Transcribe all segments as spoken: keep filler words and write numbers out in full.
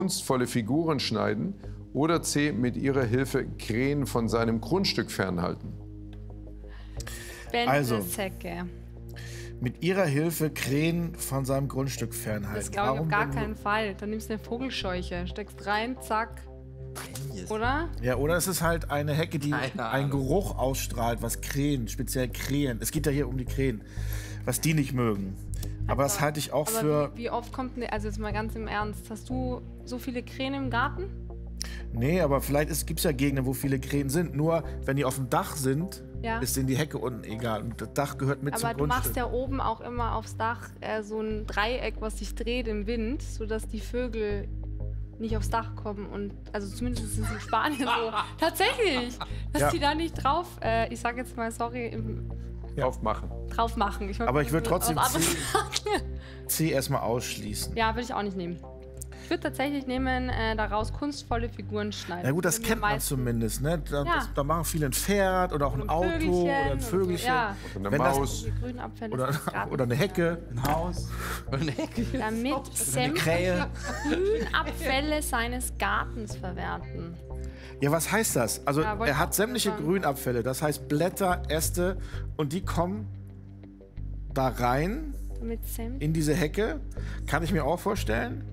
kunstvolle Figuren schneiden oder C. mit ihrer Hilfe Krähen von seinem Grundstück fernhalten? Also, Hecke. mit ihrer Hilfe Krähen von seinem Grundstück fernhalten. Das glaube ich auf Warum gar denn- keinen Fall. Dann nimmst du eine Vogelscheuche, steckst rein, zack. Oder? Ja, oder es ist halt eine Hecke, die Keine einen Ahnung. Geruch ausstrahlt, was Krähen, speziell Krähen, es geht ja hier um die Krähen, was die nicht mögen. Aber das halte ich auch Aber für... wie, wie oft kommt, ne, also jetzt mal ganz im Ernst, hast du so viele Krähen im Garten? Nee, aber vielleicht gibt es ja Gegenden, wo viele Krähen sind. Nur, wenn die auf dem Dach sind, Ja. ist denen die Hecke unten egal. Und das Dach gehört mit Aber zum du Grundstück. machst ja oben auch immer aufs Dach äh, so ein Dreieck, was sich dreht im Wind, sodass die Vögel nicht aufs Dach kommen. Und also zumindest ist es in Spanien so. Tatsächlich! Dass Ja. die da nicht drauf, äh, ich sag jetzt mal, sorry, im, Ja. Aufmachen. drauf machen. Ich wollte Aber ich würde was trotzdem anderes C, sagen. C erstmal ausschließen. Ja, würde ich auch nicht nehmen. Ich würde tatsächlich nehmen, äh, daraus kunstvolle Figuren schneiden. Na gut, das Sind kennt man meistens- zumindest. Ne? Da, Ja. das, da machen viele ein Pferd oder auch ein ein Auto Vögelchen oder ein oder so, Vögelchen. ja. Und eine Wenn das- Maus. Die grünen Abfälle Oder, des Gartens. oder eine Hecke, ein Haus. Damit sämtliche Krähe. Grünabfälle seines Gartens verwerten. Ja, was heißt das? Also Ja, wollte er ich hat auch sämtliche sagen. Grünabfälle, das heißt Blätter, Äste und die kommen da rein Damit sämtliche in diese Hecke. Kann ich mir auch vorstellen.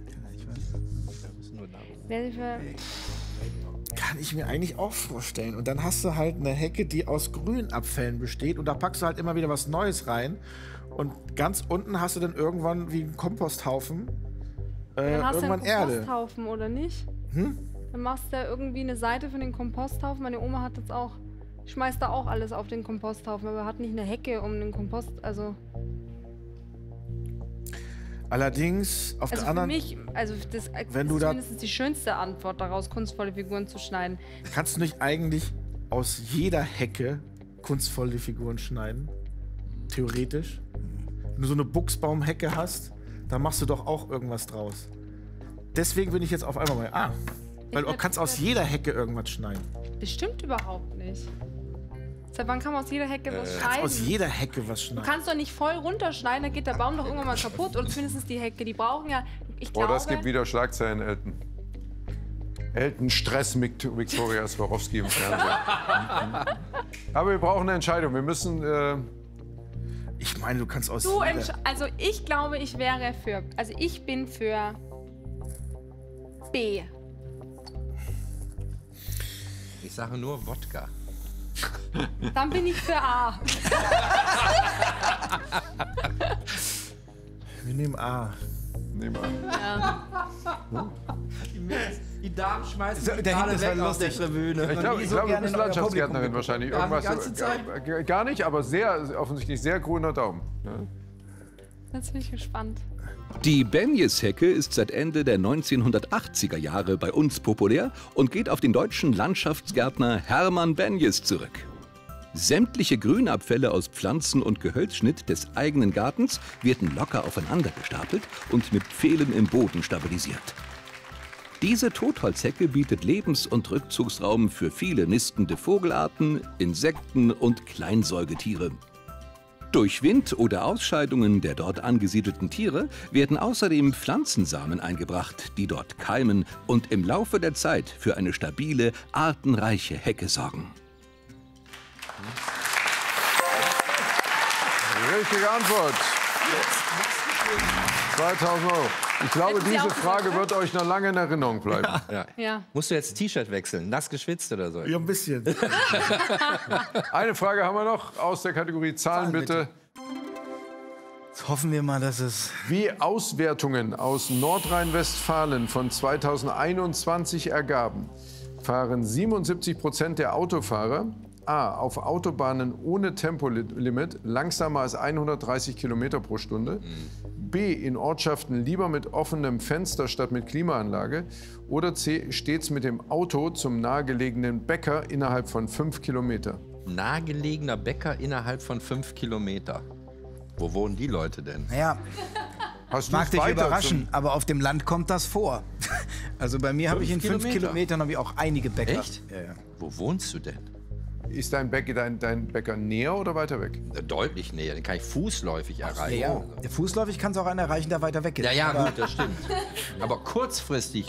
Kann ich mir eigentlich auch vorstellen. Und dann hast du halt eine Hecke, die aus Grünabfällen besteht und da packst du halt immer wieder was Neues rein. Und ganz unten hast du dann irgendwann wie einen Komposthaufen äh, Dann hast du irgendwann einen Erde. Komposthaufen, oder nicht? Hm? Dann machst du da irgendwie eine Seite für den Komposthaufen. Meine Oma hat jetzt auch, schmeißt da auch alles auf den Komposthaufen, aber hat nicht eine Hecke um den Kompost, also... Allerdings auf Also der für anderen mich, also das Wenn ist du da- zumindest die schönste Antwort daraus, kunstvolle Figuren zu schneiden. kannst du nicht eigentlich aus jeder Hecke kunstvolle Figuren schneiden? Theoretisch. Wenn du so eine Buchsbaumhecke hast, dann machst du doch auch irgendwas draus. Deswegen bin ich jetzt auf einmal bei A. Weil du Ich kannst aus jeder Hecke irgendwas schneiden. Das stimmt überhaupt nicht. Seit wann kann man aus jeder Hecke was Kannst schneiden? aus jeder Hecke was Du schneiden. kannst doch nicht voll runterschneiden, dann geht der Baum doch irgendwann mal kaputt. Oder zumindest die Hecke. Die brauchen ja, ich Oh, glaube... das gibt wieder Schlagzeilen, Elton. Elton Stress mit Viktoria Swarovski im Fernsehen. Aber wir brauchen eine Entscheidung. Wir müssen... Äh, Ich meine, du kannst aus Du, jeder... entsch- also ich glaube, ich wäre für... Also ich bin für B. Ich sage nur Wodka. Dann bin ich für A. Wir nehmen A. nehmen wir an. Ja. Die Damen schmeißen So, mich der gerade hinten ist weg voll auf der lustig. Tribüne. Ich glaube, nie ich so glaube du gerne bist in euer Landschaftsgärtnerin Publikum wahrscheinlich. Ja, die Irgendwas, ganze Zeit. äh, gar nicht, aber sehr offensichtlich sehr grüner Daumen. Ne? Jetzt bin ich gespannt. Die Benjeshecke ist seit Ende der neunzehnhundertachtziger Jahre bei uns populär und geht auf den deutschen Landschaftsgärtner Hermann Benjes zurück. Sämtliche Grünabfälle aus Pflanzen- und Gehölzschnitt des eigenen Gartens werden locker aufeinander gestapelt und mit Pfählen im Boden stabilisiert. Diese Totholzhecke bietet Lebens- und Rückzugsraum für viele nistende Vogelarten, Insekten und Kleinsäugetiere. Durch Wind oder Ausscheidungen der dort angesiedelten Tiere werden außerdem Pflanzensamen eingebracht, die dort keimen und im Laufe der Zeit für eine stabile, artenreiche Hecke sorgen. Richtige Antwort. zweitausend Euro. Ich glaube, Hätten Sie diese auch Frage gesagt, wird euch noch lange in Erinnerung bleiben. Ja. Ja. Musst du jetzt T-Shirt wechseln? Nass geschwitzt oder so? Ja, ein bisschen. Eine Frage haben wir noch aus der Kategorie Zahlen, Zahlen, bitte. Jetzt hoffen wir mal, dass es... Wie Auswertungen aus Nordrhein-Westfalen von zweitausendeinundzwanzig ergaben, fahren siebenundsiebzig Prozent der Autofahrer A. auf Autobahnen ohne Tempolimit langsamer als hundertdreißig Kilometer pro Stunde, B. in Ortschaften lieber mit offenem Fenster statt mit Klimaanlage oder C. stets mit dem Auto zum nahegelegenen Bäcker innerhalb von fünf Kilometer. Nahegelegener Bäcker innerhalb von fünf Kilometer. Wo wohnen die Leute denn? Naja, Hast mag du's dich weiter überraschen, aber auf dem Land kommt das vor. Also bei mir habe ich in fünf Kilometer? Kilometern habe ich auch einige Bäcker. Echt? Ja, ja. Wo wohnst du denn? Zum, ist dein Bäcker, dein, dein Bäcker näher oder weiter weg? Äh, Deutlich näher. Den kann ich fußläufig erreichen. Ja, der fußläufig kann es auch einen erreichen, der weiter weg ist. Ja, ja, Aber gut, das stimmt. Aber kurzfristig